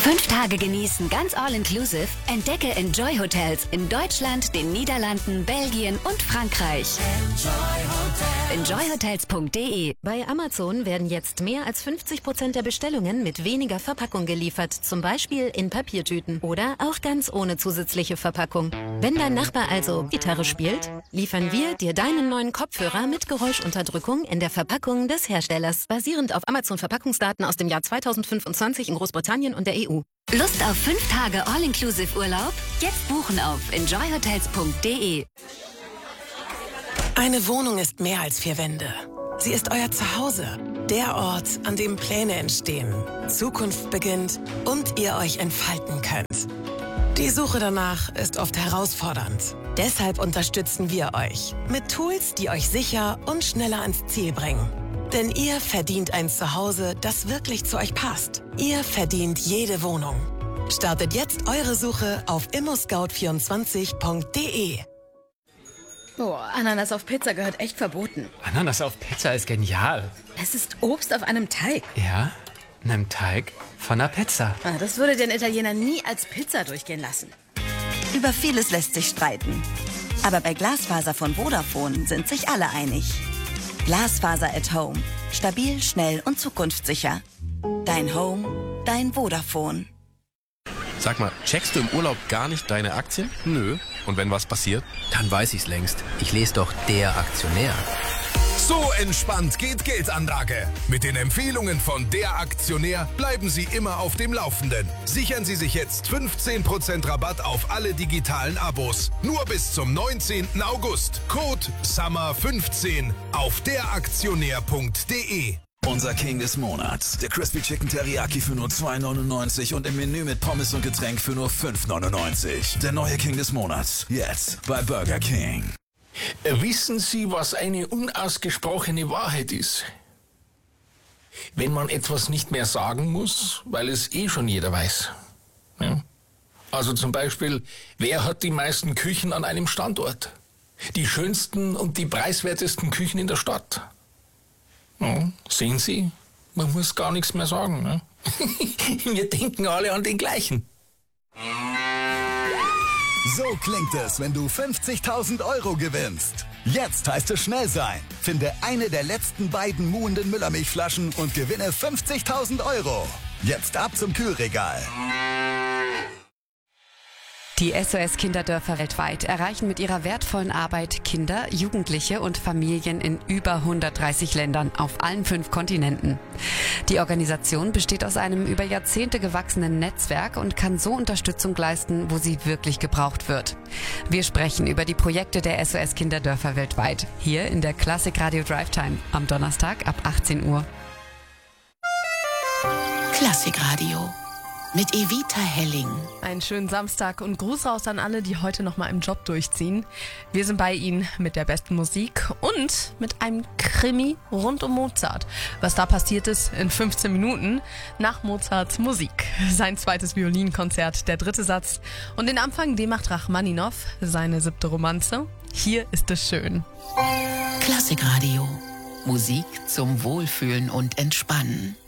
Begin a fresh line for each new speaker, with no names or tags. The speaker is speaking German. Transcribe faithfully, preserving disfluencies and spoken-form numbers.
Fünf Tage genießen, ganz all-inclusive. Entdecke Enjoy Hotels in Deutschland, den Niederlanden, Belgien und Frankreich. enjoy hotels punkt de.
Bei Amazon werden jetzt mehr als fünfzig Prozent der Bestellungen mit weniger Verpackung geliefert. Zum Beispiel in Papiertüten oder auch ganz ohne zusätzliche Verpackung. Wenn dein Nachbar also Gitarre spielt, liefern wir dir deinen neuen Kopfhörer mit Geräuschunterdrückung in der Verpackung des Herstellers. Basierend auf Amazon-Verpackungsdaten aus dem Jahr zweitausendfünfundzwanzig in Großbritannien und der E U.
Lust auf fünf Tage all-inclusive Urlaub? Jetzt buchen auf enjoy hotels punkt de.
Eine Wohnung ist mehr als vier Wände. Sie ist euer Zuhause. Der Ort, an dem Pläne entstehen, Zukunft beginnt und ihr euch entfalten könnt. Die Suche danach ist oft herausfordernd. Deshalb unterstützen wir euch mit Tools, die euch sicher und schneller ans Ziel bringen. Denn ihr verdient ein Zuhause, das wirklich zu euch passt. Ihr verdient jede Wohnung. Startet jetzt eure Suche auf immo scout vierundzwanzig punkt de.
Boah, Ananas auf Pizza gehört echt verboten.
Ananas auf Pizza ist genial.
Es ist Obst auf einem Teig.
Ja, einem Teig von einer Pizza.
Ah, das würde den Italiener nie als Pizza durchgehen lassen.
Über vieles lässt sich streiten. Aber bei Glasfaser von Vodafone sind sich alle einig. Glasfaser at Home. Stabil, schnell und zukunftssicher. Dein Home, dein Vodafone.
Sag mal, checkst du im Urlaub gar nicht deine Aktien? Nö. Und wenn was passiert?
Dann weiß ich's längst. Ich lese doch Der Aktionär.
So entspannt geht Geldanlage. Mit den Empfehlungen von Der Aktionär bleiben Sie immer auf dem Laufenden. Sichern Sie sich jetzt fünfzehn Prozent Rabatt auf alle digitalen Abos. Nur bis zum neunzehnten August. Code Summer fünfzehn auf der aktionär punkt de.
Unser King des Monats. Der Crispy Chicken Teriyaki für nur zwei neunundneunzig und im Menü mit Pommes und Getränk für nur fünf neunundneunzig. Der neue King des Monats. Jetzt bei Burger King.
Wissen Sie, was eine unausgesprochene Wahrheit ist? Wenn man etwas nicht mehr sagen muss, weil es eh schon jeder weiß. Ja? Also zum Beispiel, wer hat die meisten Küchen an einem Standort? Die schönsten und die preiswertesten Küchen in der Stadt. Ja, sehen Sie, man muss gar nichts mehr sagen. Ne? Wir denken alle an den gleichen.
So klingt es, wenn du fünfzigtausend Euro gewinnst. Jetzt heißt es schnell sein. Finde eine der letzten beiden muhenden Müllermilchflaschen und gewinne fünfzigtausend Euro. Jetzt ab zum Kühlregal.
Die S O S Kinderdörfer weltweit erreichen mit ihrer wertvollen Arbeit Kinder, Jugendliche und Familien in über hundertdreißig Ländern auf allen fünf Kontinenten. Die Organisation besteht aus einem über Jahrzehnte gewachsenen Netzwerk und kann so Unterstützung leisten, wo sie wirklich gebraucht wird. Wir sprechen über die Projekte der S O S Kinderdörfer weltweit, hier in der Klassik Radio Drive Time am Donnerstag ab achtzehn Uhr.
Klassikradio mit Evita Helling.
Einen schönen Samstag und Gruß raus an alle, die heute noch mal im Job durchziehen. Wir sind bei Ihnen mit der besten Musik und mit einem Krimi rund um Mozart. Was da passiert ist in fünfzehn Minuten nach Mozarts Musik. Sein zweites Violinkonzert, der dritte Satz. Und den Anfang, den macht Rachmaninow, seine siebte Romanze. Hier ist es schön.
Klassikradio. Musik zum Wohlfühlen und Entspannen.